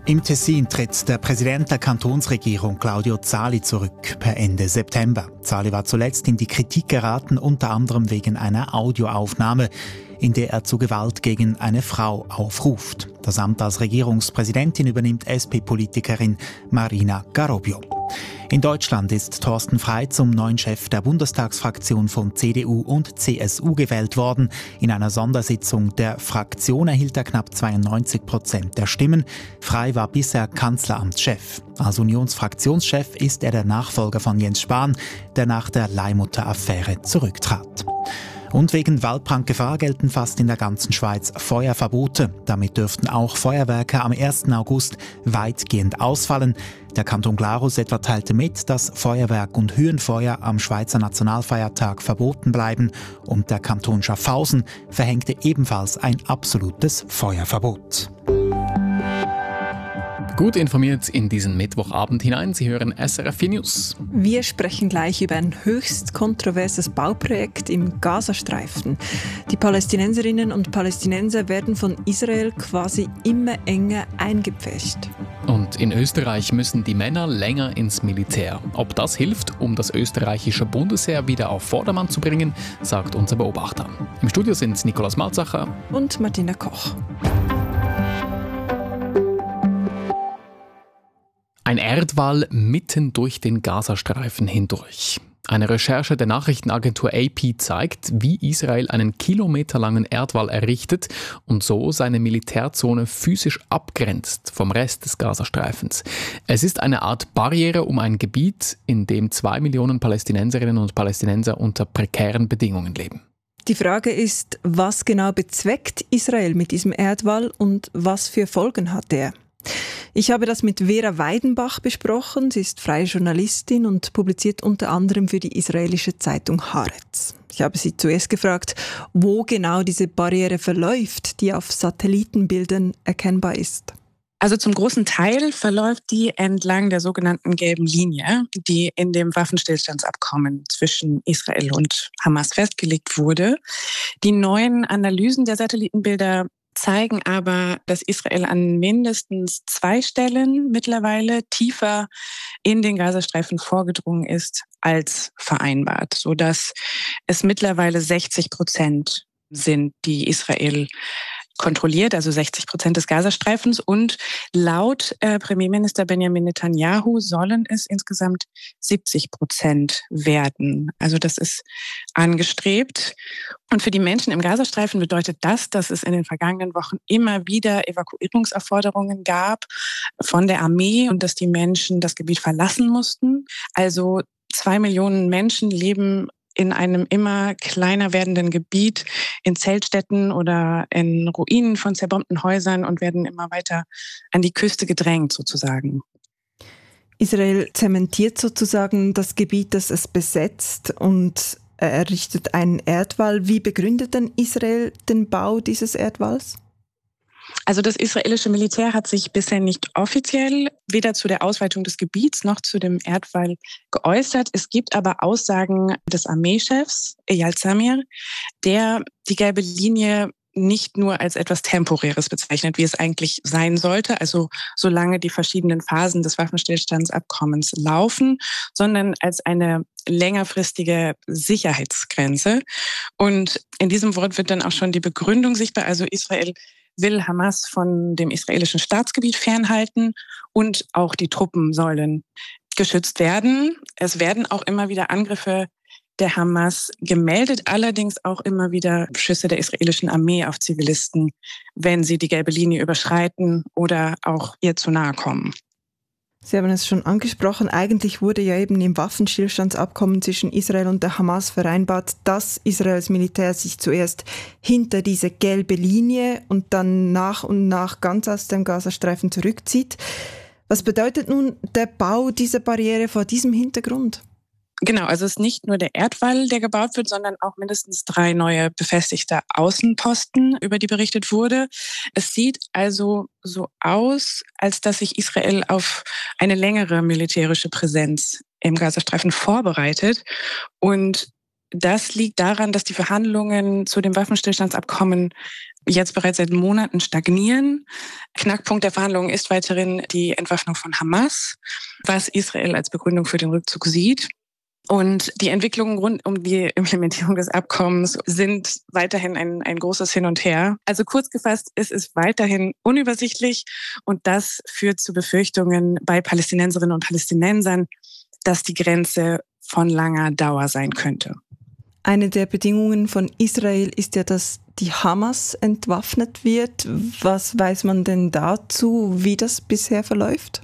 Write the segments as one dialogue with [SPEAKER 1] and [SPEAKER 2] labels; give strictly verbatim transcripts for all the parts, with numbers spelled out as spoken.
[SPEAKER 1] Im Tessin tritt der Präsident der Kantonsregierung Claudio Zali zurück per Ende September. Zali war zuletzt in die Kritik geraten, unter anderem wegen einer Audioaufnahme, in der er zu Gewalt gegen eine Frau aufruft. Das Amt als Regierungspräsidentin übernimmt S P-Politikerin Marina Garobio. In Deutschland ist Thorsten Frey zum neuen Chef der Bundestagsfraktion von C D U und C S U gewählt worden. In einer Sondersitzung der Fraktion erhielt er knapp zweiundneunzig Prozent der Stimmen. Frey war bisher Kanzleramtschef. Als Unionsfraktionschef ist er der Nachfolger von Jens Spahn, der nach der Leihmutter-Affäre zurücktrat. Und wegen Waldbrandgefahr gelten fast in der ganzen Schweiz Feuerverbote. Damit dürften auch Feuerwerke am ersten August weitgehend ausfallen. Der Kanton Glarus etwa teilte mit, dass Feuerwerk und Höhenfeuer am Schweizer Nationalfeiertag verboten bleiben. Und der Kanton Schaffhausen verhängte ebenfalls ein absolutes Feuerverbot.
[SPEAKER 2] Gut informiert in diesen Mittwochabend hinein. Sie hören S R F vier News.
[SPEAKER 3] Wir sprechen gleich über ein höchst kontroverses Bauprojekt im Gazastreifen. Die Palästinenserinnen und Palästinenser werden von Israel quasi immer enger eingepfercht.
[SPEAKER 2] Und in Österreich müssen die Männer länger ins Militär. Ob das hilft, um das österreichische Bundesheer wieder auf Vordermann zu bringen, sagt unser Beobachter. Im Studio sind Nikolaus Malzacher
[SPEAKER 3] und Martina Koch.
[SPEAKER 2] Ein Erdwall mitten durch den Gazastreifen hindurch. Eine Recherche der Nachrichtenagentur A P zeigt, wie Israel einen kilometerlangen Erdwall errichtet und so seine Militärzone physisch abgrenzt vom Rest des Gazastreifens. Es ist eine Art Barriere um ein Gebiet, in dem zwei Millionen Palästinenserinnen und Palästinenser unter prekären Bedingungen leben.
[SPEAKER 3] Die Frage ist, was genau bezweckt Israel mit diesem Erdwall und was für Folgen hat er? Ich habe das mit Vera Weidenbach besprochen. Sie ist freie Journalistin und publiziert unter anderem für die israelische Zeitung Haaretz. Ich habe sie zuerst gefragt, wo genau diese Barriere verläuft, die auf Satellitenbildern erkennbar ist.
[SPEAKER 4] Also zum großen Teil verläuft die entlang der sogenannten gelben Linie, die in dem Waffenstillstandsabkommen zwischen Israel und Hamas festgelegt wurde. Die neuen Analysen der Satellitenbilder zeigen aber, dass Israel an mindestens zwei Stellen mittlerweile tiefer in den Gazastreifen vorgedrungen ist als vereinbart, sodass es mittlerweile sechzig Prozent sind, die Israel kontrolliert, also sechzig Prozent des Gazastreifens. Und laut äh, Premierminister Benjamin Netanyahu sollen es insgesamt siebzig Prozent werden. Also das ist angestrebt. Und für die Menschen im Gazastreifen bedeutet das, dass es in den vergangenen Wochen immer wieder Evakuierungsaufforderungen gab von der Armee und dass die Menschen das Gebiet verlassen mussten. Also zwei Millionen Menschen leben in einem immer kleiner werdenden Gebiet, in Zeltstätten oder in Ruinen von zerbombten Häusern und werden immer weiter an die Küste gedrängt sozusagen.
[SPEAKER 3] Israel zementiert sozusagen das Gebiet, das es besetzt und errichtet einen Erdwall. Wie begründet denn Israel den Bau dieses Erdwalls?
[SPEAKER 4] Also das israelische Militär hat sich bisher nicht offiziell weder zu der Ausweitung des Gebiets noch zu dem Erdwall geäußert. Es gibt aber Aussagen des Armeechefs, Eyal Zamir, der die gelbe Linie nicht nur als etwas Temporäres bezeichnet, wie es eigentlich sein sollte, also solange die verschiedenen Phasen des Waffenstillstandsabkommens laufen, sondern als eine längerfristige Sicherheitsgrenze. Und in diesem Wort wird dann auch schon die Begründung sichtbar. Also Israel will Hamas von dem israelischen Staatsgebiet fernhalten und auch die Truppen sollen geschützt werden. Es werden auch immer wieder Angriffe der Hamas gemeldet, allerdings auch immer wieder Schüsse der israelischen Armee auf Zivilisten, wenn sie die gelbe Linie überschreiten oder auch ihr zu nahe kommen.
[SPEAKER 3] Sie haben es schon angesprochen, eigentlich wurde ja eben im Waffenstillstandsabkommen zwischen Israel und der Hamas vereinbart, dass Israels Militär sich zuerst hinter diese gelbe Linie und dann nach und nach ganz aus dem Gazastreifen zurückzieht. Was bedeutet nun der Bau dieser Barriere vor diesem Hintergrund?
[SPEAKER 4] Genau, also es ist nicht nur der Erdwall, der gebaut wird, sondern auch mindestens drei neue befestigte Außenposten, über die berichtet wurde. Es sieht also so aus, als dass sich Israel auf eine längere militärische Präsenz im Gazastreifen vorbereitet. Und Das liegt daran, dass die Verhandlungen zu dem Waffenstillstandsabkommen jetzt bereits seit Monaten stagnieren. Knackpunkt der Verhandlungen ist weiterhin die Entwaffnung von Hamas, was Israel als Begründung für den Rückzug sieht. Und die Entwicklungen rund um die Implementierung des Abkommens sind weiterhin ein, ein großes Hin und Her. Also kurz gefasst, es ist weiterhin unübersichtlich und das führt zu Befürchtungen bei Palästinenserinnen und Palästinensern, dass die Grenze von langer Dauer sein könnte.
[SPEAKER 3] Eine der Bedingungen von Israel ist ja, dass die Hamas entwaffnet wird. Was weiß man denn dazu, wie das bisher verläuft?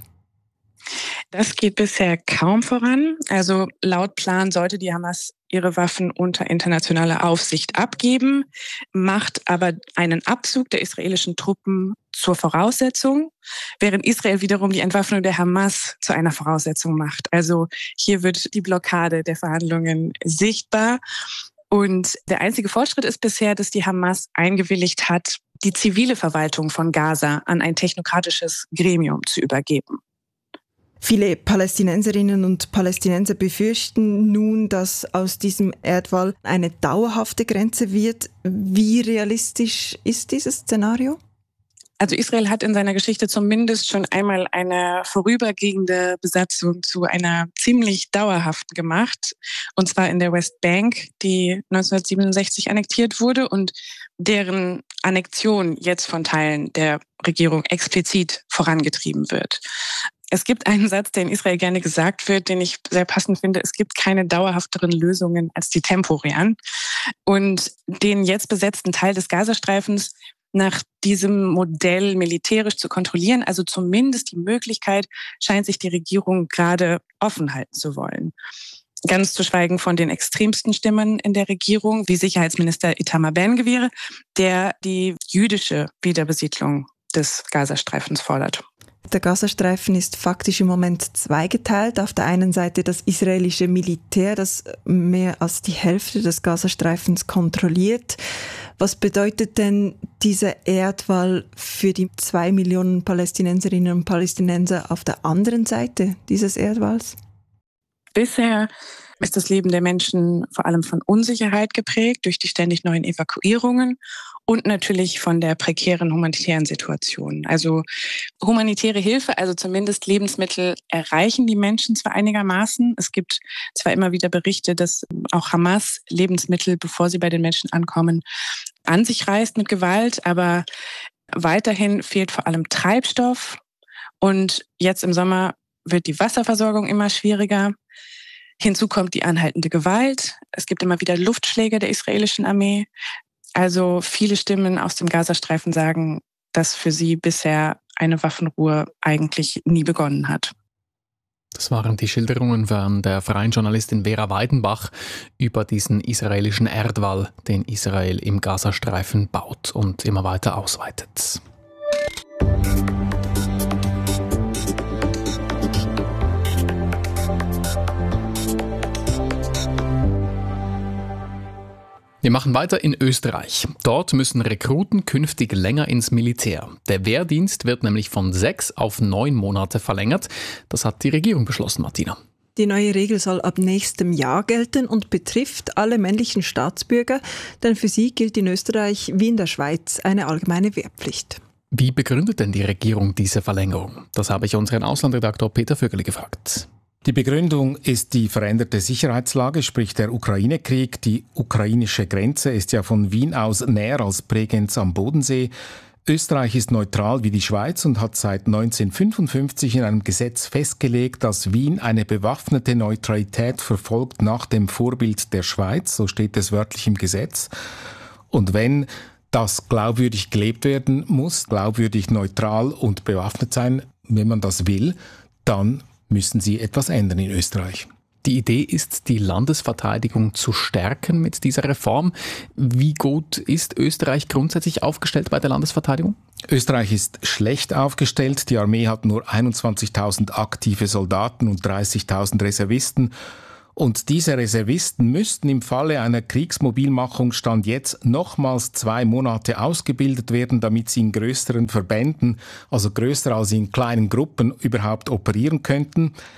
[SPEAKER 4] Das geht bisher kaum voran. Also laut Plan sollte die Hamas ihre Waffen unter internationaler Aufsicht abgeben, macht aber einen Abzug der israelischen Truppen zur Voraussetzung, während Israel wiederum die Entwaffnung der Hamas zu einer Voraussetzung macht. Also hier wird die Blockade der Verhandlungen sichtbar. Und der einzige Fortschritt ist bisher, dass die Hamas eingewilligt hat, die zivile Verwaltung von Gaza an ein technokratisches Gremium zu übergeben.
[SPEAKER 3] Viele Palästinenserinnen und Palästinenser befürchten nun, dass aus diesem Erdwall eine dauerhafte Grenze wird. Wie realistisch ist dieses Szenario?
[SPEAKER 4] Also Israel hat in seiner Geschichte zumindest schon einmal eine vorübergehende Besatzung zu einer ziemlich dauerhaften gemacht. Und zwar in der Westbank, die neunzehnhundertsiebenundsechzig annektiert wurde und deren Annexion jetzt von Teilen der Regierung explizit vorangetrieben wird. Es gibt einen Satz, der in Israel gerne gesagt wird, den ich sehr passend finde. Es gibt keine dauerhafteren Lösungen als die temporären. Und den jetzt besetzten Teil des Gazastreifens nach diesem Modell militärisch zu kontrollieren, also zumindest die Möglichkeit, scheint sich die Regierung gerade offen halten zu wollen. Ganz zu schweigen von den extremsten Stimmen in der Regierung, wie Sicherheitsminister Itamar Ben-Gvir, der die jüdische Wiederbesiedlung des Gazastreifens fordert.
[SPEAKER 3] Der Gazastreifen ist faktisch im Moment zweigeteilt. Auf der einen Seite das israelische Militär, das mehr als die Hälfte des Gazastreifens kontrolliert. Was bedeutet denn dieser Erdwall für die zwei Millionen Palästinenserinnen und Palästinenser auf der anderen Seite dieses Erdwalls?
[SPEAKER 4] Bisher ist das Leben der Menschen vor allem von Unsicherheit geprägt durch die ständig neuen Evakuierungen und natürlich von der prekären humanitären Situation. Also humanitäre Hilfe, also zumindest Lebensmittel, erreichen die Menschen zwar einigermaßen. Es gibt zwar immer wieder Berichte, dass auch Hamas Lebensmittel, bevor sie bei den Menschen ankommen, an sich reißt mit Gewalt, aber weiterhin fehlt vor allem Treibstoff und jetzt im Sommer wird die Wasserversorgung immer schwieriger. Hinzu kommt die anhaltende Gewalt. Es gibt immer wieder Luftschläge der israelischen Armee. Also viele Stimmen aus dem Gazastreifen sagen, dass für sie bisher eine Waffenruhe eigentlich nie begonnen hat.
[SPEAKER 2] Das waren die Schilderungen von der freien Journalistin Vera Weidenbach über diesen israelischen Erdwall, den Israel im Gazastreifen baut und immer weiter ausweitet. Wir machen weiter in Österreich. Dort müssen Rekruten künftig länger ins Militär. Der Wehrdienst wird nämlich von sechs auf neun Monate verlängert. Das hat die Regierung beschlossen, Martina.
[SPEAKER 3] Die neue Regel soll ab nächstem Jahr gelten und betrifft alle männlichen Staatsbürger, denn für sie gilt in Österreich wie in der Schweiz eine allgemeine Wehrpflicht.
[SPEAKER 2] Wie begründet denn die Regierung diese Verlängerung? Das habe ich unseren Auslandredaktor Peter Vögeli gefragt.
[SPEAKER 5] Die Begründung ist die veränderte Sicherheitslage, sprich der Ukraine-Krieg. Die ukrainische Grenze ist ja von Wien aus näher als Bregenz am Bodensee. Österreich ist neutral wie die Schweiz und hat seit neunzehnhundertfünfundfünfzig in einem Gesetz festgelegt, dass Wien eine bewaffnete Neutralität verfolgt nach dem Vorbild der Schweiz. So steht es wörtlich im Gesetz. Und wenn das glaubwürdig gelebt werden muss, glaubwürdig neutral und bewaffnet sein, wenn man das will, dann müssen sie etwas ändern in Österreich.
[SPEAKER 2] Die Idee ist, die Landesverteidigung zu stärken mit dieser Reform. Wie gut ist Österreich grundsätzlich aufgestellt bei der Landesverteidigung?
[SPEAKER 5] Österreich ist schlecht aufgestellt. Die Armee hat nur einundzwanzigtausend aktive Soldaten und dreißigtausend Reservisten. Und diese Reservisten müssten im Falle einer Kriegsmobilmachung Stand jetzt nochmals zwei Monate ausgebildet werden, damit sie in größeren Verbänden, also größer als in kleinen Gruppen, überhaupt operieren könnten.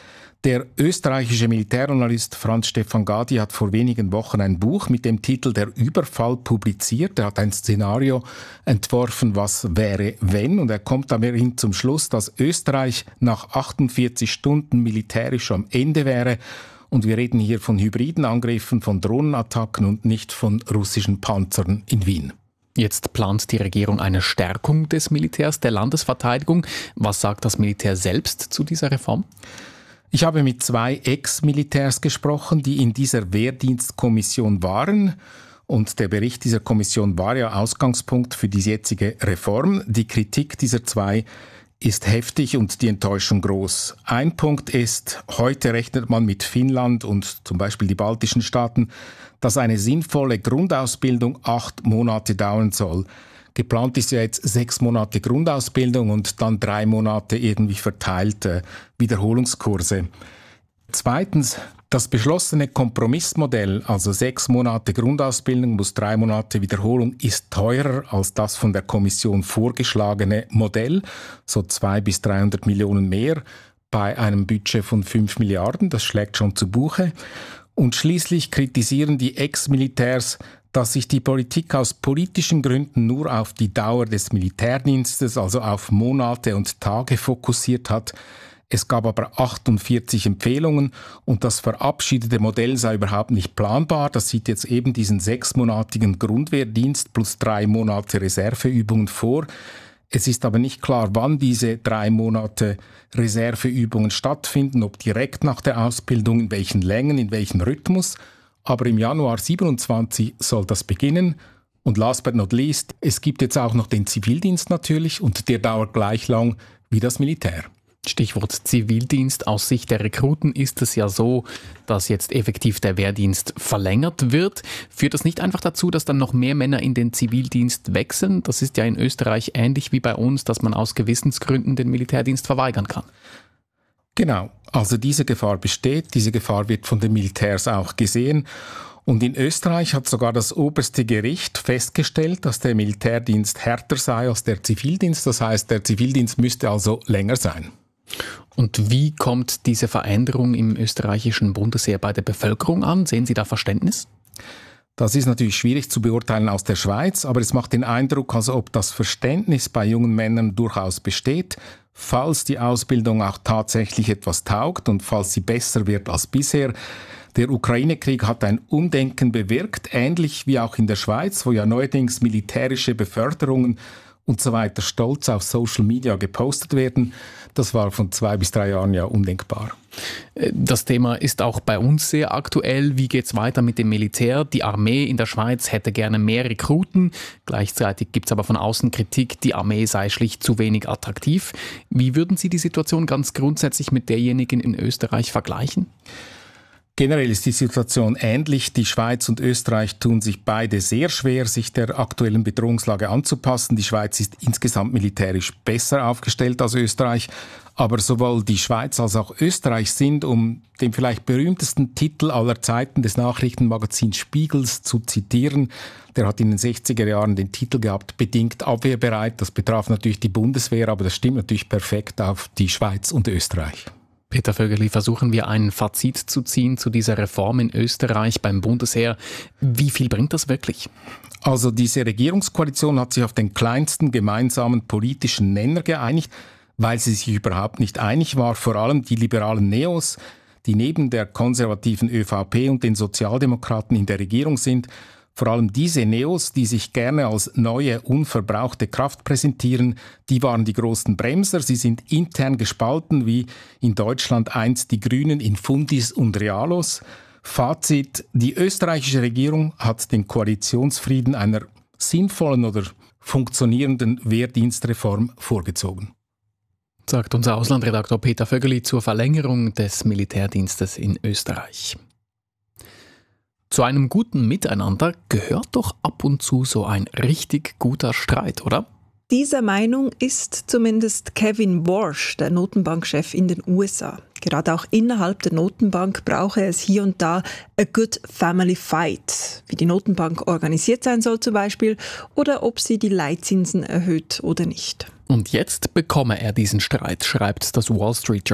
[SPEAKER 5] Der österreichische Militärjournalist Franz Stefan Gadi hat vor wenigen Wochen ein Buch mit dem Titel Der Überfall publiziert. Er hat ein Szenario entworfen, was wäre, wenn. Und er kommt damit zum Schluss, dass Österreich nach achtundvierzig Stunden militärisch am Ende wäre. Und wir reden hier von hybriden Angriffen, von Drohnenattacken und nicht von russischen Panzern in Wien.
[SPEAKER 2] Jetzt plant die Regierung eine Stärkung des Militärs, der Landesverteidigung. Was sagt das Militär selbst zu dieser Reform?
[SPEAKER 5] Ich habe mit zwei Ex-Militärs gesprochen, die in dieser Wehrdienstkommission waren. Und der Bericht dieser Kommission war ja Ausgangspunkt für die jetzige Reform. Die Kritik dieser zwei ist heftig und die Enttäuschung groß. Ein Punkt ist, heute rechnet man mit Finnland und zum Beispiel die baltischen Staaten, dass eine sinnvolle Grundausbildung acht Monate dauern soll. Geplant ist ja jetzt sechs Monate Grundausbildung und dann drei Monate irgendwie verteilte Wiederholungskurse. Zweitens, das beschlossene Kompromissmodell, also sechs Monate Grundausbildung plus drei Monate Wiederholung, ist teurer als das von der Kommission vorgeschlagene Modell, so zwei bis dreihundert Millionen mehr bei einem Budget von fünf Milliarden, das schlägt schon zu Buche. Und schließlich kritisieren die Ex-Militärs, dass sich die Politik aus politischen Gründen nur auf die Dauer des Militärdienstes, also auf Monate und Tage fokussiert hat. Es gab aber achtundvierzig Empfehlungen und das verabschiedete Modell sei überhaupt nicht planbar. Das sieht jetzt eben diesen sechsmonatigen Grundwehrdienst plus drei Monate Reserveübungen vor. Es ist aber nicht klar, wann diese drei Monate Reserveübungen stattfinden, ob direkt nach der Ausbildung, in welchen Längen, in welchem Rhythmus. Aber im Januar siebenundzwanzig soll das beginnen. Und last but not least, es gibt jetzt auch noch den Zivildienst natürlich und der dauert gleich lang wie das Militär.
[SPEAKER 2] Stichwort Zivildienst. Aus Sicht der Rekruten ist es ja so, dass jetzt effektiv der Wehrdienst verlängert wird. Führt das nicht einfach dazu, dass dann noch mehr Männer in den Zivildienst wechseln? Das ist ja in Österreich ähnlich wie bei uns, dass man aus Gewissensgründen den Militärdienst verweigern kann.
[SPEAKER 5] Genau, also diese Gefahr besteht, diese Gefahr wird von den Militärs auch gesehen. Und in Österreich hat sogar das oberste Gericht festgestellt, dass der Militärdienst härter sei als der Zivildienst. Das heißt, der Zivildienst müsste also länger sein.
[SPEAKER 2] Und wie kommt diese Veränderung im österreichischen Bundesheer bei der Bevölkerung an? Sehen Sie da Verständnis?
[SPEAKER 5] Das ist natürlich schwierig zu beurteilen aus der Schweiz, aber es macht den Eindruck, als ob das Verständnis bei jungen Männern durchaus besteht, falls die Ausbildung auch tatsächlich etwas taugt und falls sie besser wird als bisher. Der Ukraine-Krieg hat ein Umdenken bewirkt, ähnlich wie auch in der Schweiz, wo ja neuerdings militärische Beförderungen und so weiter stolz auf Social Media gepostet werden. Das war von zwei bis drei Jahren ja undenkbar.
[SPEAKER 2] Das Thema ist auch bei uns sehr aktuell. Wie geht es weiter mit dem Militär? Die Armee in der Schweiz hätte gerne mehr Rekruten. Gleichzeitig gibt es aber von außen Kritik, die Armee sei schlicht zu wenig attraktiv. Wie würden Sie die Situation ganz grundsätzlich mit derjenigen in Österreich vergleichen?
[SPEAKER 5] Generell ist die Situation ähnlich. Die Schweiz und Österreich tun sich beide sehr schwer, sich der aktuellen Bedrohungslage anzupassen. Die Schweiz ist insgesamt militärisch besser aufgestellt als Österreich. Aber sowohl die Schweiz als auch Österreich sind, um den vielleicht berühmtesten Titel aller Zeiten des Nachrichtenmagazins Spiegels zu zitieren, der hat in den sechziger Jahren den Titel gehabt, bedingt abwehrbereit. Das betraf natürlich die Bundeswehr, aber das stimmt natürlich perfekt auf die Schweiz und Österreich.
[SPEAKER 2] Peter Vögeli, versuchen wir ein Fazit zu ziehen zu dieser Reform in Österreich beim Bundesheer. Wie viel bringt das wirklich?
[SPEAKER 5] Also diese Regierungskoalition hat sich auf den kleinsten gemeinsamen politischen Nenner geeinigt, weil sie sich überhaupt nicht einig war. Vor allem die liberalen Neos, die neben der konservativen ÖVP und den Sozialdemokraten in der Regierung sind, vor allem diese Neos, die sich gerne als neue, unverbrauchte Kraft präsentieren, die waren die großen Bremser. Sie sind intern gespalten, wie in Deutschland einst die Grünen in Fundis und Realos. Fazit, die österreichische Regierung hat den Koalitionsfrieden einer sinnvollen oder funktionierenden Wehrdienstreform vorgezogen.
[SPEAKER 2] Sagt unser Auslandredaktor Peter Vögeli zur Verlängerung des Militärdienstes in Österreich. Zu einem guten Miteinander gehört doch ab und zu so ein richtig guter Streit, oder?
[SPEAKER 3] Dieser Meinung ist zumindest Kevin Warsh, der Notenbankchef in den U S A. Gerade auch innerhalb der Notenbank brauche es hier und da a good family fight, wie die Notenbank organisiert sein soll zum Beispiel oder ob sie die Leitzinsen erhöht oder nicht.
[SPEAKER 2] Und jetzt bekomme er diesen Streit, schreibt das Wall Street Journal.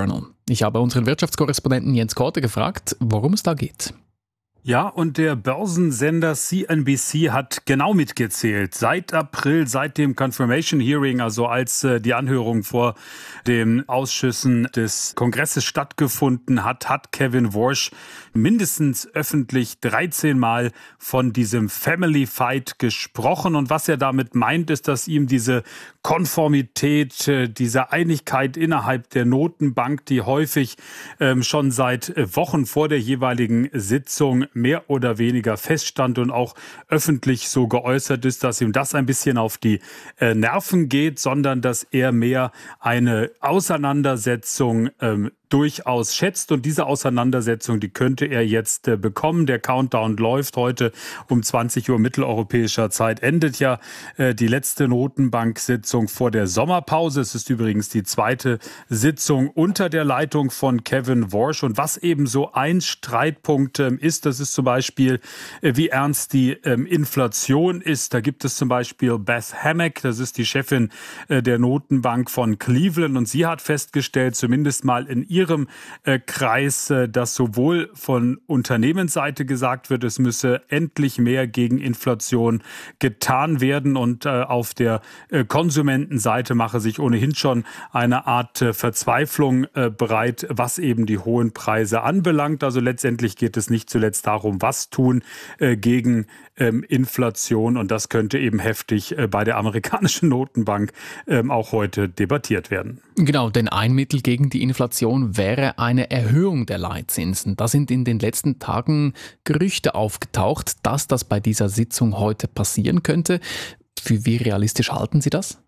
[SPEAKER 2] Ich habe unseren Wirtschaftskorrespondenten Jens Korte gefragt, worum es da geht.
[SPEAKER 6] Ja, und der Börsensender C N B C hat genau mitgezählt. Seit April, seit dem Confirmation Hearing, also als äh, die Anhörung vor den Ausschüssen des Kongresses stattgefunden hat, hat Kevin Warsh mindestens öffentlich dreizehn Mal von diesem Family Fight gesprochen. Und was er damit meint, ist, dass ihm diese Konformität, äh, diese Einigkeit innerhalb der Notenbank, die häufig ähm, schon seit äh, Wochen vor der jeweiligen Sitzung mehr oder weniger feststand und auch öffentlich so geäußert ist, dass ihm das ein bisschen auf die äh, Nerven geht, sondern dass er mehr eine Auseinandersetzung ähm, durchaus schätzt. Und diese Auseinandersetzung, die könnte er jetzt äh, bekommen. Der Countdown läuft. Heute um zwanzig Uhr mitteleuropäischer Zeit endet ja äh, die letzte Notenbank-Sitzung vor der Sommerpause. Es ist übrigens die zweite Sitzung unter der Leitung von Kevin Warsh. Und was eben so ein Streitpunkt ähm, ist, das ist zum Beispiel, äh, wie ernst die ähm, Inflation ist. Da gibt es zum Beispiel Beth Hammack, das ist die Chefin äh, der Notenbank von Cleveland. Und sie hat festgestellt, zumindest mal in ihrem ihrem äh, Kreis, äh, dass sowohl von Unternehmensseite gesagt wird, es müsse endlich mehr gegen Inflation getan werden, und äh, auf der äh, Konsumentenseite mache sich ohnehin schon eine Art äh, Verzweiflung äh, bereit, was eben die hohen Preise anbelangt. Also letztendlich geht es nicht zuletzt darum, was tun äh, gegen ähm, Inflation, und das könnte eben heftig äh, bei der amerikanischen Notenbank äh, auch heute debattiert werden.
[SPEAKER 2] Genau, denn ein Mittel gegen die Inflation wäre eine Erhöhung der Leitzinsen. Da sind in den letzten Tagen Gerüchte aufgetaucht, dass das bei dieser Sitzung heute passieren könnte. Für wie realistisch halten Sie das?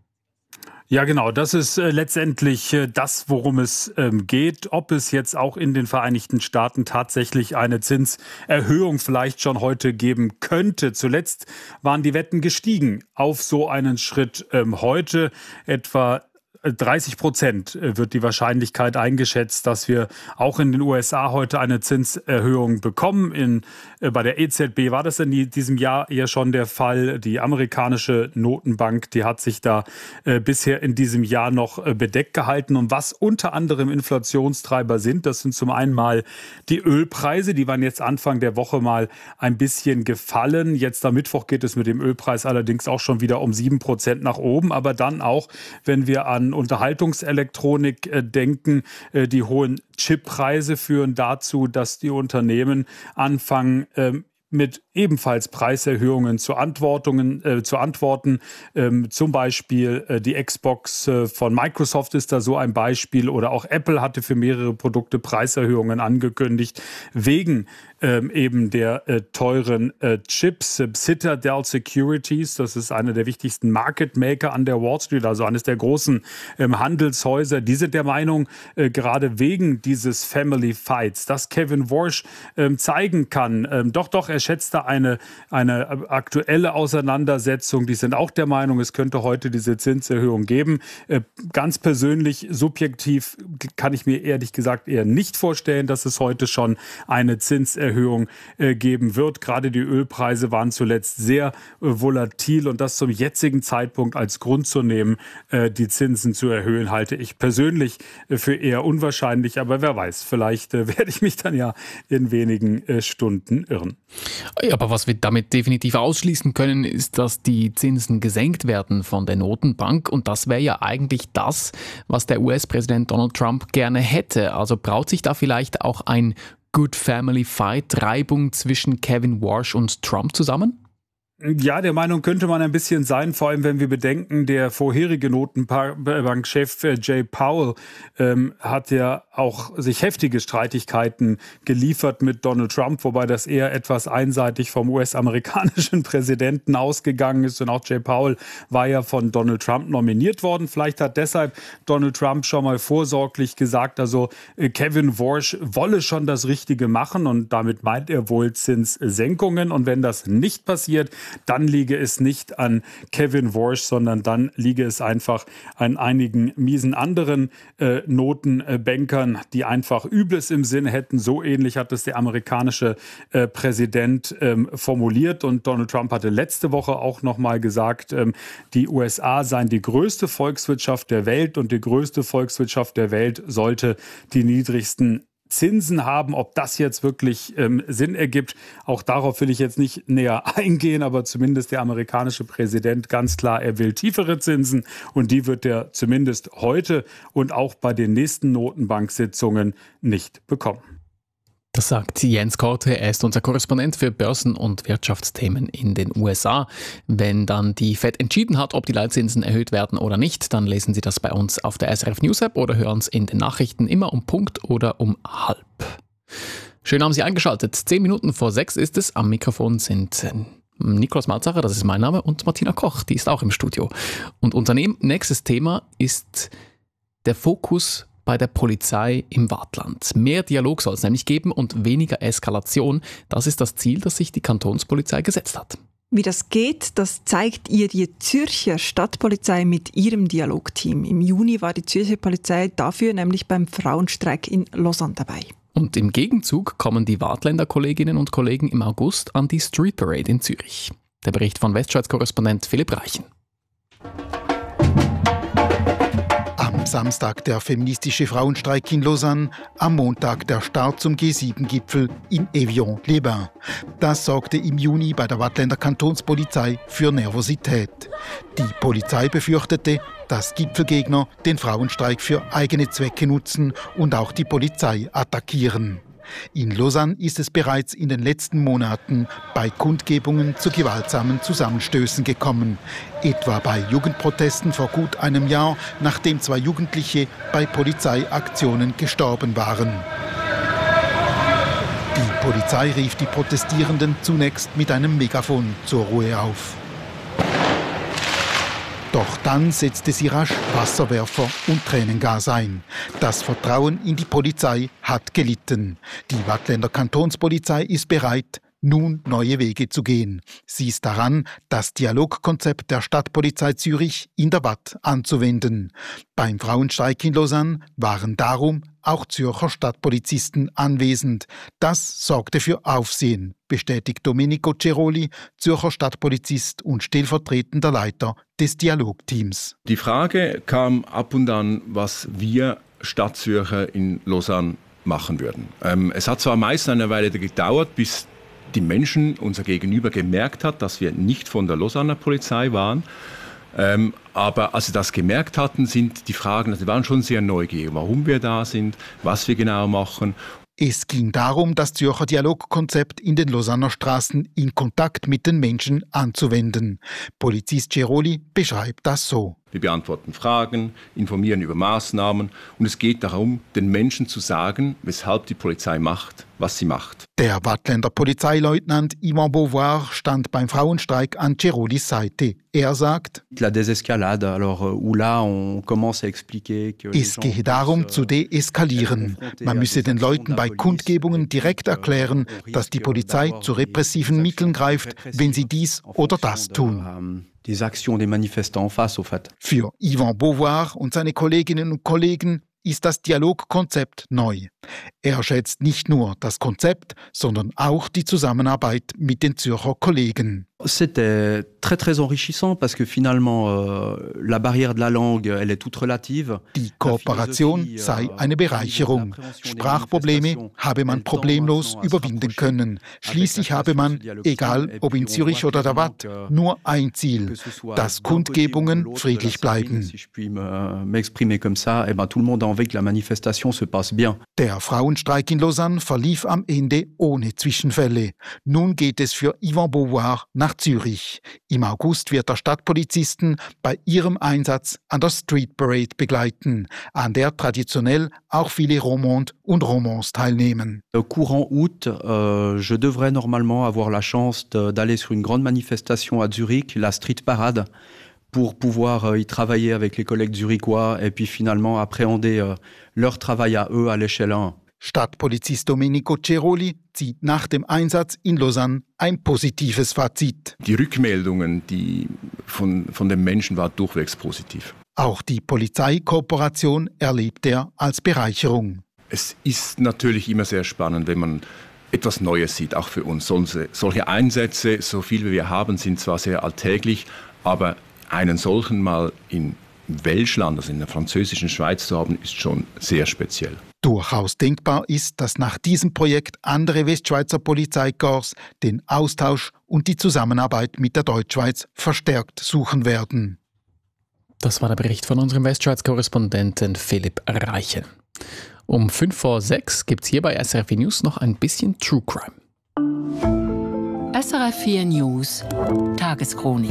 [SPEAKER 6] Ja, genau. Das ist äh, letztendlich äh, das, worum es ähm, geht. Ob es jetzt auch in den Vereinigten Staaten tatsächlich eine Zinserhöhung vielleicht schon heute geben könnte. Zuletzt waren die Wetten gestiegen auf so einen Schritt. Ähm, heute etwa dreißig Prozent wird die Wahrscheinlichkeit eingeschätzt, dass wir auch in den U S A heute eine Zinserhöhung bekommen. In, äh, bei der E Z B war das in die, diesem Jahr ja schon der Fall. Die amerikanische Notenbank, die hat sich da äh, bisher in diesem Jahr noch äh, bedeckt gehalten. Und was unter anderem Inflationstreiber sind, das sind zum einen mal die Ölpreise. Die waren jetzt Anfang der Woche mal ein bisschen gefallen. Jetzt am Mittwoch geht es mit dem Ölpreis allerdings auch schon wieder um sieben Prozent nach oben. Aber dann auch, wenn wir an Unterhaltungselektronik äh, denken. Äh, die hohen Chippreise führen dazu, dass die Unternehmen anfangen, ähm, mit ebenfalls Preiserhöhungen zu, Antwortungen, äh, zu antworten. Ähm, zum Beispiel äh, die Xbox äh, von Microsoft ist da so ein Beispiel, oder auch Apple hatte für mehrere Produkte Preiserhöhungen angekündigt, wegen ähm, eben der äh, teuren äh, Chips. Citadel Securities, das ist einer der wichtigsten Market Maker an der Wall Street, also eines der großen ähm, Handelshäuser, die sind der Meinung, äh, gerade wegen dieses Family Fights, dass Kevin Warsh ähm, zeigen kann, ähm, doch, doch, er schätzt da eine, eine aktuelle Auseinandersetzung. Die sind auch der Meinung, es könnte heute diese Zinserhöhung geben. Äh, ganz persönlich, subjektiv kann ich mir ehrlich gesagt eher nicht vorstellen, dass es heute schon eine Zinserhöhung äh, geben wird. Gerade die Ölpreise waren zuletzt sehr äh, volatil, und das zum jetzigen Zeitpunkt als Grund zu nehmen, äh, die Zinsen zu erhöhen, halte ich persönlich äh, für eher unwahrscheinlich. Aber wer weiß, vielleicht äh, werde ich mich dann ja in wenigen äh, Stunden irren.
[SPEAKER 2] Ja, aber was wir damit definitiv ausschließen können, ist, dass die Zinsen gesenkt werden von der Notenbank. Und das wäre ja eigentlich das, was der U S-Präsident Donald Trump gerne hätte. Also braut sich da vielleicht auch ein Good Family Fight, Reibung zwischen Kevin Warsh und Trump zusammen?
[SPEAKER 6] Ja, der Meinung könnte man ein bisschen sein, vor allem wenn wir bedenken, der vorherige Notenbankchef Jay Powell ähm, hat ja auch sich heftige Streitigkeiten geliefert mit Donald Trump, wobei das eher etwas einseitig vom U S-amerikanischen Präsidenten ausgegangen ist. Und auch Jay Powell war ja von Donald Trump nominiert worden. Vielleicht hat deshalb Donald Trump schon mal vorsorglich gesagt, also äh, Kevin Warsh wolle schon das Richtige machen, und damit meint er wohl Zinssenkungen. Und wenn das nicht passiert, dann liege es nicht an Kevin Warsh, sondern dann liege es einfach an einigen miesen anderen äh, Notenbankern, die einfach Übles im Sinn hätten. So ähnlich hat es der amerikanische äh, Präsident ähm, formuliert. Und Donald Trump hatte letzte Woche auch noch mal gesagt, ähm, die U S A seien die größte Volkswirtschaft der Welt und die größte Volkswirtschaft der Welt sollte die niedrigsten Zinsen haben. Ob das jetzt wirklich ähm, Sinn ergibt, auch darauf will ich jetzt nicht näher eingehen, aber zumindest der amerikanische Präsident ganz klar, er will tiefere Zinsen und die wird er zumindest heute und auch bei den nächsten Notenbank-Sitzungen nicht bekommen.
[SPEAKER 2] Das sagt Jens Korte, er ist unser Korrespondent für Börsen- und Wirtschaftsthemen in den U S A. Wenn dann die Fed entschieden hat, ob die Leitzinsen erhöht werden oder nicht, dann lesen Sie das bei uns auf der S R F News App oder hören es in den Nachrichten immer um Punkt oder um halb. Schön haben Sie eingeschaltet. Zehn Minuten vor sechs ist es. Am Mikrofon sind Nikolaus Malzacher, das ist mein Name, und Martina Koch, die ist auch im Studio. Und unser nächstes Thema ist der Fokus bei der Polizei im Waadtland. Mehr Dialog soll es nämlich geben und weniger Eskalation. Das ist das Ziel, das sich die Kantonspolizei gesetzt hat.
[SPEAKER 3] Wie das geht, das zeigt ihr die Zürcher Stadtpolizei mit ihrem Dialogteam. Im Juni war die Zürcher Polizei dafür nämlich beim Frauenstreik in Lausanne dabei.
[SPEAKER 2] Und im Gegenzug kommen die Waadtländer Kolleginnen und Kollegen im August an die Street Parade in Zürich. Der Bericht von Westschweiz-Korrespondent Philipp Reichen.
[SPEAKER 7] Am Samstag der feministische Frauenstreik in Lausanne, am Montag der Start zum G sieben Gipfel in Evian-les-Bains. Das sorgte im Juni bei der Waadtländer Kantonspolizei für Nervosität. Die Polizei befürchtete, dass Gipfelgegner den Frauenstreik für eigene Zwecke nutzen und auch die Polizei attackieren. In Lausanne ist es bereits in den letzten Monaten bei Kundgebungen zu gewaltsamen Zusammenstößen gekommen. Etwa bei Jugendprotesten vor gut einem Jahr, nachdem zwei Jugendliche bei Polizeiaktionen gestorben waren. Die Polizei rief die Protestierenden zunächst mit einem Megafon zur Ruhe auf. Doch dann setzte sie rasch Wasserwerfer und Tränengas ein. Das Vertrauen in die Polizei hat gelitten. Die Waadtländer Kantonspolizei ist bereit, nun neue Wege zu gehen. Sie ist daran, das Dialogkonzept der Stadtpolizei Zürich in der Waadt anzuwenden. Beim Frauenstreik in Lausanne waren darum auch Zürcher Stadtpolizisten anwesend. Das sorgte für Aufsehen, bestätigt Domenico Ceroli, Zürcher Stadtpolizist und stellvertretender Leiter des Dialogteams.
[SPEAKER 8] Die Frage kam ab und an, was wir Stadtzürcher in Lausanne machen würden. Ähm, es hat zwar meist eine Weile gedauert, bis die Menschen, unser Gegenüber, gemerkt hat, dass wir nicht von der Lausanner Polizei waren. Ähm, aber als sie das gemerkt hatten, sind die Fragen, sie waren schon sehr neugierig, warum wir da sind, was wir genau machen.
[SPEAKER 7] Es ging darum, das Zürcher Dialogkonzept in den Lausanner Straßen in Kontakt mit den Menschen anzuwenden. Polizist Ceroli beschreibt das so.
[SPEAKER 8] Wir beantworten Fragen, informieren über Maßnahmen und es geht darum, den Menschen zu sagen, weshalb die Polizei macht, was sie macht.
[SPEAKER 7] Der Waadtländer Polizeileutnant Yvan Beauvoir stand beim Frauenstreik an Cerolis Seite. Er sagt,
[SPEAKER 9] es
[SPEAKER 7] gehe darum, zu deeskalieren. Man müsse den Leuten bei Kundgebungen direkt erklären, dass die Polizei zu repressiven Mitteln greift, wenn sie dies oder das tun. Für Yvan Beauvoir und seine Kolleginnen und Kollegen ist das Dialogkonzept neu. Er schätzt nicht nur das Konzept, sondern auch die Zusammenarbeit mit den Zürcher Kollegen.
[SPEAKER 9] C'était très très enrichissant parce que finalement euh, la barrière de la langue, elle est toute relative.
[SPEAKER 7] Die Kooperation sei eine Bereicherung. Sprachprobleme habe man problemlos überwinden können. Schließlich habe man, egal ob in Zürich oder der Waadt, nur ein Ziel, dass Kundgebungen friedlich bleiben. Der Frauenstreik in Lausanne verlief am Ende ohne Zwischenfälle. Nun geht es für Yvan Beauvoir nach Zürich. Im August wird er Stadtpolizisten bei ihrem Einsatz an der Street Parade begleiten, an der traditionell auch viele Romandes und Romans teilnehmen.
[SPEAKER 9] Courant août, euh, je devrais normalement avoir la chance d'aller sur une grande manifestation à Zurich, la Street Parade, pour pouvoir euh, y travailler avec les collègues zurichois et puis finalement appréhender euh, leur travail à eux à l'échelle un.
[SPEAKER 7] Stadtpolizist Domenico Ceroli zieht nach dem Einsatz in Lausanne ein positives Fazit.
[SPEAKER 8] Die Rückmeldungen die von, von den Menschen waren durchwegs positiv.
[SPEAKER 7] Auch die Polizeikooperation erlebt er als Bereicherung.
[SPEAKER 8] Es ist natürlich immer sehr spannend, wenn man etwas Neues sieht, auch für uns. Solche, solche Einsätze, so viel wie wir haben, sind zwar sehr alltäglich, aber einen solchen mal in Welschland, also in der französischen Schweiz zu haben, ist schon sehr speziell.
[SPEAKER 7] Durchaus denkbar ist, dass nach diesem Projekt andere Westschweizer Polizeikorps den Austausch und die Zusammenarbeit mit der Deutschschweiz verstärkt suchen werden.
[SPEAKER 2] Das war der Bericht von unserem Westschweiz-Korrespondenten Philipp Reiche. Um fünf vor sechs gibt es hier bei S R F vier News noch ein bisschen True Crime.
[SPEAKER 10] S R F vier News Tageschronik.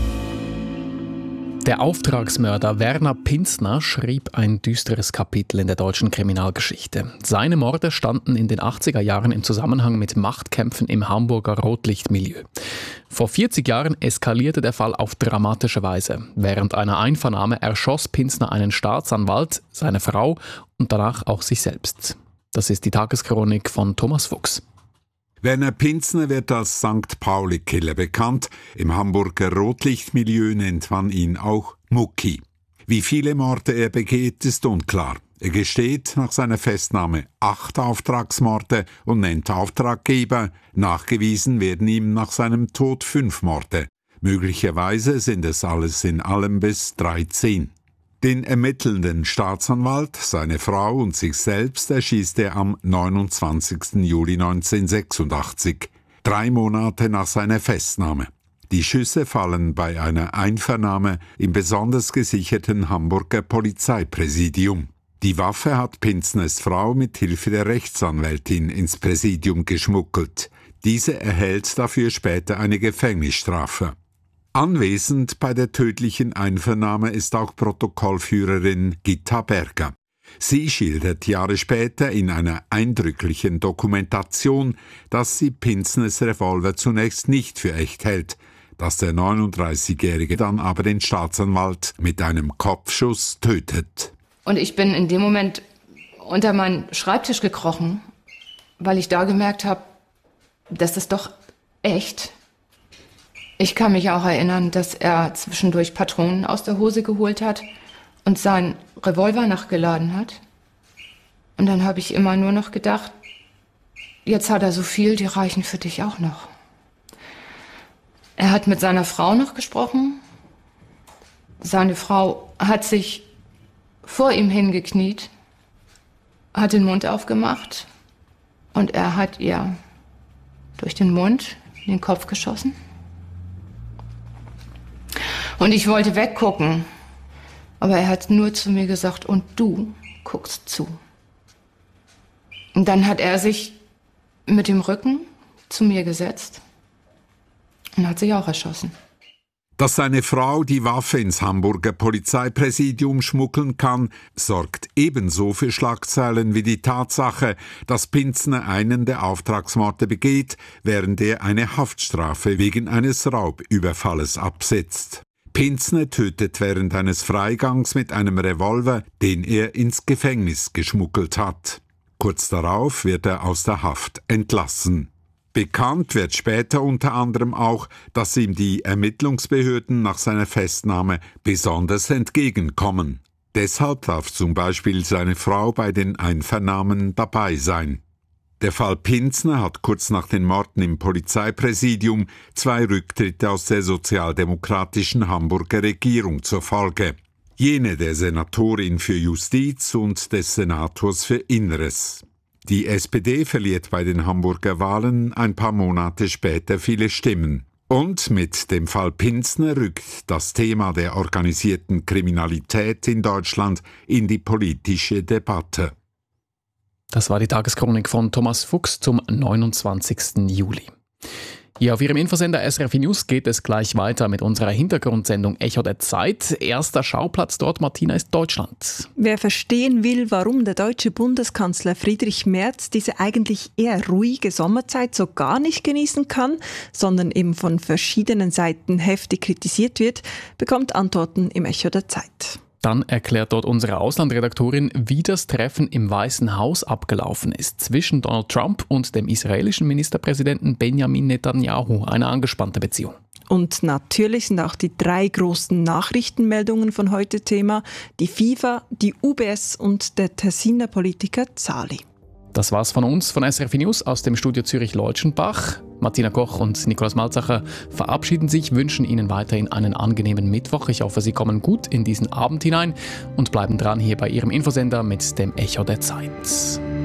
[SPEAKER 2] Der Auftragsmörder Werner Pinzner schrieb ein düsteres Kapitel in der deutschen Kriminalgeschichte. Seine Morde standen in den achtziger Jahren im Zusammenhang mit Machtkämpfen im Hamburger Rotlichtmilieu. Vor vierzig Jahren eskalierte der Fall auf dramatische Weise. Während einer Einvernahme erschoss Pinzner einen Staatsanwalt, seine Frau und danach auch sich selbst. Das ist die Tageschronik von Thomas Fuchs.
[SPEAKER 11] Werner Pinzner wird als Sankt Pauli-Killer bekannt. Im Hamburger Rotlichtmilieu nennt man ihn auch Mucki. Wie viele Morde er begeht, ist unklar. Er gesteht nach seiner Festnahme acht Auftragsmorde und nennt Auftraggeber. Nachgewiesen werden ihm nach seinem Tod fünf Morde. Möglicherweise sind es alles in allem bis dreizehn. Den ermittelnden Staatsanwalt, seine Frau und sich selbst erschießt er am neunundzwanzigsten Juli neunzehnhundertsechsundachtzig, drei Monate nach seiner Festnahme. Die Schüsse fallen bei einer Einvernahme im besonders gesicherten Hamburger Polizeipräsidium. Die Waffe hat Pinzners Frau mit Hilfe der Rechtsanwältin ins Präsidium geschmuggelt. Diese erhält dafür später eine Gefängnisstrafe. Anwesend bei der tödlichen Einvernahme ist auch Protokollführerin Gitta Berger. Sie schildert Jahre später in einer eindrücklichen Dokumentation, dass sie Pinzners Revolver zunächst nicht für echt hält, dass der neununddreißigjährige dann aber den Staatsanwalt mit einem Kopfschuss tötet.
[SPEAKER 12] Und ich bin in dem Moment unter meinen Schreibtisch gekrochen, weil ich da gemerkt habe, dass das doch echt. Ich kann mich auch erinnern, dass er zwischendurch Patronen aus der Hose geholt hat und seinen Revolver nachgeladen hat. Und dann habe ich immer nur noch gedacht, jetzt hat er so viel, die reichen für dich auch noch. Er hat mit seiner Frau noch gesprochen. Seine Frau hat sich vor ihm hingekniet, hat den Mund aufgemacht und er hat ihr durch den Mund in den Kopf geschossen. Und ich wollte weggucken, aber er hat nur zu mir gesagt, und du guckst zu. Und dann hat er sich mit dem Rücken zu mir gesetzt und hat sich auch erschossen.
[SPEAKER 11] Dass seine Frau die Waffe ins Hamburger Polizeipräsidium schmuggeln kann, sorgt ebenso für Schlagzeilen wie die Tatsache, dass Pinzner einen der Auftragsmorde begeht, während er eine Haftstrafe wegen eines Raubüberfalles absetzt. Pinzner tötet während eines Freigangs mit einem Revolver, den er ins Gefängnis geschmuggelt hat. Kurz darauf wird er aus der Haft entlassen. Bekannt wird später unter anderem auch, dass ihm die Ermittlungsbehörden nach seiner Festnahme besonders entgegenkommen. Deshalb darf zum Beispiel seine Frau bei den Einvernahmen dabei sein. Der Fall Pinzner hat kurz nach den Morden im Polizeipräsidium zwei Rücktritte aus der sozialdemokratischen Hamburger Regierung zur Folge. Jene der Senatorin für Justiz und des Senators für Inneres. Die S P D verliert bei den Hamburger Wahlen ein paar Monate später viele Stimmen. Und mit dem Fall Pinzner rückt das Thema der organisierten Kriminalität in Deutschland in die politische Debatte.
[SPEAKER 2] Das war die Tageschronik von Thomas Fuchs zum neunundzwanzigsten Juli. Hier auf Ihrem Infosender S R F News geht es gleich weiter mit unserer Hintergrundsendung Echo der Zeit. Erster Schauplatz dort, Martina, ist Deutschland.
[SPEAKER 3] Wer verstehen will, warum der deutsche Bundeskanzler Friedrich Merz diese eigentlich eher ruhige Sommerzeit so gar nicht genießen kann, sondern eben von verschiedenen Seiten heftig kritisiert wird, bekommt Antworten im Echo der Zeit.
[SPEAKER 2] Dann erklärt dort unsere Auslandredaktorin, wie das Treffen im Weißen Haus abgelaufen ist zwischen Donald Trump und dem israelischen Ministerpräsidenten Benjamin Netanyahu. Eine angespannte Beziehung.
[SPEAKER 3] Und natürlich sind auch die drei großen Nachrichtenmeldungen von heute Thema: die FIFA, die U B S und der Tessiner Politiker Zali.
[SPEAKER 2] Das war's von uns, von S R F News aus dem Studio Zürich-Leutschenbach. Martina Koch und Nikolaus Malzacher verabschieden sich, wünschen Ihnen weiterhin einen angenehmen Mittwoch. Ich hoffe, Sie kommen gut in diesen Abend hinein und bleiben dran hier bei Ihrem Infosender mit dem Echo der Zeit.